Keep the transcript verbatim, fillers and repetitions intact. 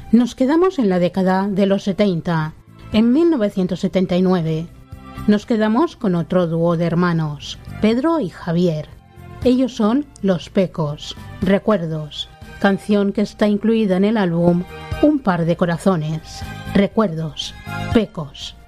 Nos quedamos en la década de los setenta, en mil novecientos setenta y nueve. Nos quedamos con otro dúo de hermanos, Pedro y Javier. Ellos son Los Pecos, Recuerdos, canción que está incluida en el álbum Un par de corazones. Recuerdos, Pecos.